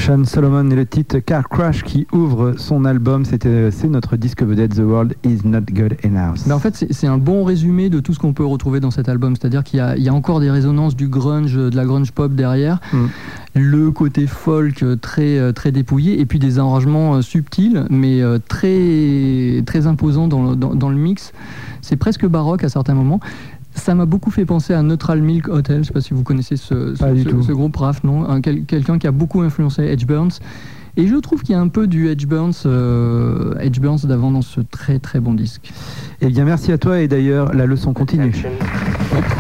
Sean Solomon et le titre Car Crash qui ouvre son album. C'est notre disque vedette The World Is Not Good Enough. Mais en fait, c'est un bon résumé de tout ce qu'on peut retrouver dans cet album. C'est-à-dire qu'il y a encore des résonances du grunge, de la grunge pop derrière. Le côté folk très, très dépouillé. Et puis des arrangements subtils, mais très, très imposants dans le mix. C'est presque baroque à certains moments. Ça m'a beaucoup fait penser à Neutral Milk Hotel. Je ne sais pas si vous connaissez ce groupe rap, non, quelqu'un qui a beaucoup influencé Edge Burns. Et je trouve qu'il y a un peu du Edge Burns d'avant dans ce très très bon disque. Eh bien merci à toi et d'ailleurs la leçon continue.